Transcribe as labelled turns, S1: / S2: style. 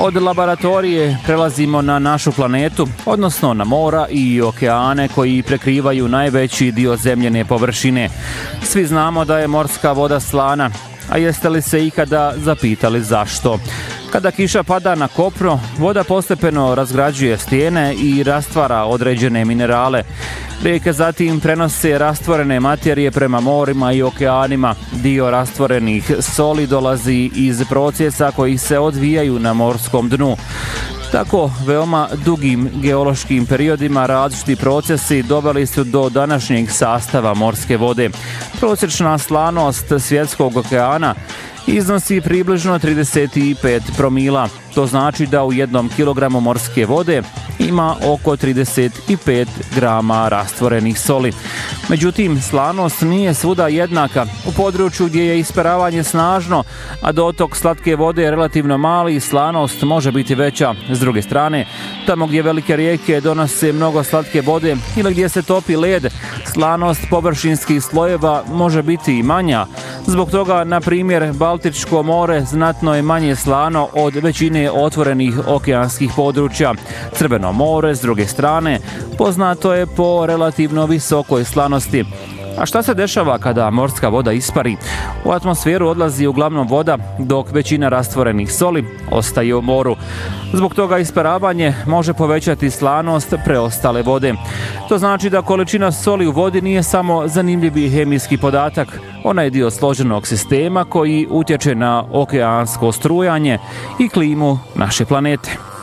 S1: Od laboratorije prelazimo na našu planetu, odnosno na mora i okeane koji prekrivaju najveći dio zemljene površine. Svi znamo da je morska voda slana, a jeste li se ikada zapitali zašto? Kada kiša pada na kopno, voda postepeno razgrađuje stijene i rastvara određene minerale. Rijeke zatim prenose rastvorene materije prema morima i okeanima. Dio rastvorenih soli dolazi iz procesa koji se odvijaju na morskom dnu. Tako, veoma dugim geološkim periodima različiti procesi doveli su do današnjeg sastava morske vode. Prosječna slanost svjetskog okeana iznosi približno 35 promila. To znači da u 1 kilogramu morske vode ima oko 35 grama rastvorenih soli. Međutim, slanost nije svuda jednaka. U području gdje je isparavanje snažno, a dotok slatke vode je relativno mali, slanost može biti veća. S druge strane, tamo gdje velike rijeke donose mnogo slatke vode ili gdje se topi led, slanost površinskih slojeva može biti i manja. Zbog toga, na primjer, Baltičko more znatno je manje slano od većine otvorenih okeanskih područja. Crveno more, s druge strane, poznato je po relativno visokoj slanosti. A šta se dešava kada morska voda ispari? U atmosferu odlazi uglavnom voda, dok većina rastvorenih soli ostaje u moru. Zbog toga isparavanje može povećati slanost preostale vode. To znači da količina soli u vodi nije samo zanimljivi hemijski podatak. Ona je dio složenog sistema koji utječe na okeansko strujanje i klimu naše planete.